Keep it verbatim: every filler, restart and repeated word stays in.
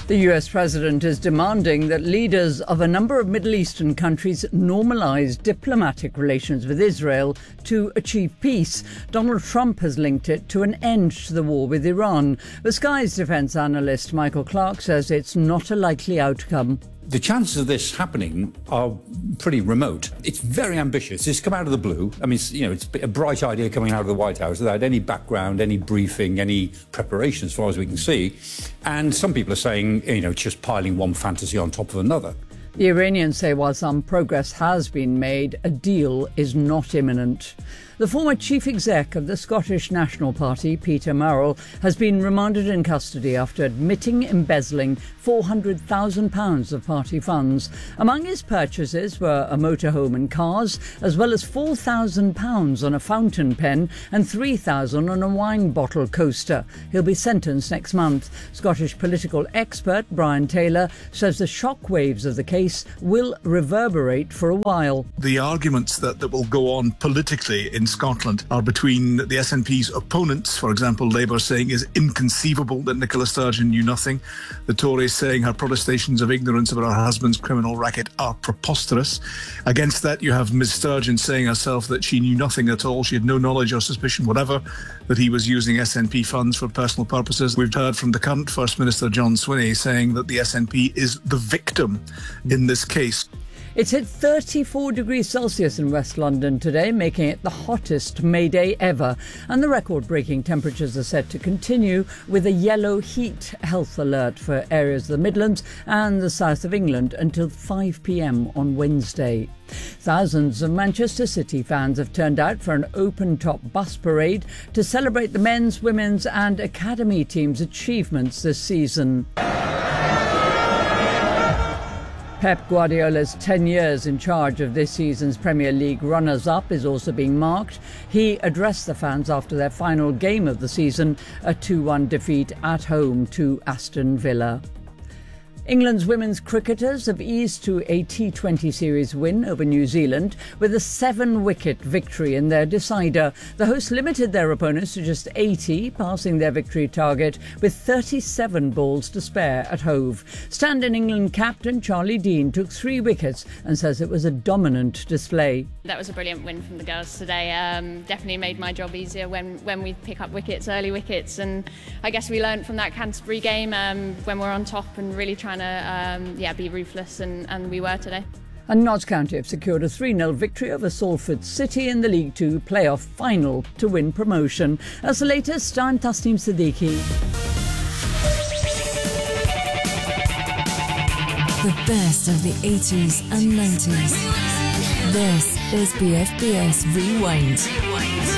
The U S president is demanding that leaders of a number of Middle Eastern countries normalise diplomatic relations with Israel to achieve peace. Donald Trump has linked it to an end to the war with Iran. The Sky's defence analyst Michael Clark says it's not a likely outcome. The chances of this happening are pretty remote. It's very ambitious. It's come out of the blue. I mean, it's, you know, it's a bright idea coming out of the White House without any background, any briefing, any preparation, as far as we can see. And some people are saying, you know, just piling one fantasy on top of another. The Iranians say while some progress has been made, a deal is not imminent. The former chief exec of the Scottish National Party, Peter Murrell, has been remanded in custody after admitting embezzling four hundred thousand pounds of party funds. Among his purchases were a motorhome and cars, as well as four thousand pounds on a fountain pen and three thousand pounds on a wine bottle coaster. He'll be sentenced next month. Scottish political expert Brian Taylor says the shockwaves of the case will reverberate for a while. The arguments that, that will go on politically in Scotland are between the S N P's opponents, for example, Labour saying it's inconceivable that Nicola Sturgeon knew nothing, the Tories saying her protestations of ignorance about her husband's criminal racket are preposterous. Against that, you have Miz Sturgeon saying herself that she knew nothing at all, she had no knowledge or suspicion whatever that he was using S N P funds for personal purposes. We've heard from the current First Minister, John Swinney, saying that the S N P is the victim in this case. It's hit thirty-four degrees Celsius in West London today, making it the hottest May Day ever. And the record-breaking temperatures are set to continue with a yellow heat health alert for areas of the Midlands and the south of England until five p m on Wednesday. Thousands of Manchester City fans have turned out for an open-top bus parade to celebrate the men's, women's and academy teams' achievements this season. Pep Guardiola's ten years in charge of this season's Premier League runners-up is also being marked. He addressed the fans after their final game of the season, a two one defeat at home to Aston Villa. England's women's cricketers have eased to a T twenty series win over New Zealand with a seven-wicket victory in their decider. The hosts limited their opponents to just eighty, passing their victory target with thirty-seven balls to spare at Hove. Stand-in England captain Charlie Dean took three wickets and says it was a dominant display. That was a brilliant win from the girls today. Um, definitely made my job easier when, when we pick up wickets, early wickets, and I guess we learned from that Canterbury game um, when we're on top and really trying to um, yeah, be ruthless, and, and we were today. And Notts County have secured a three nil victory over Salford City in the League Two playoff final to win promotion. That's the latest. I'm Tasneem Siddiqui. The best of the eighties and nineties. This is B F B S Rewind.